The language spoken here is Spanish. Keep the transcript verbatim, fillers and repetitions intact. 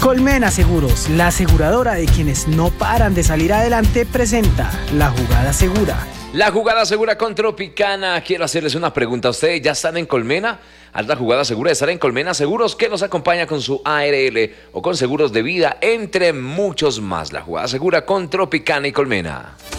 Colmena Seguros, la aseguradora de quienes no paran de salir adelante, presenta La Jugada Segura. La Jugada Segura con Tropicana. Quiero hacerles una pregunta. ¿Ustedes ya están en Colmena? Haz la jugada segura de estar en Colmena Seguros, que nos acompaña con su A R L o con seguros de vida, entre muchos más. La Jugada Segura con Tropicana y Colmena.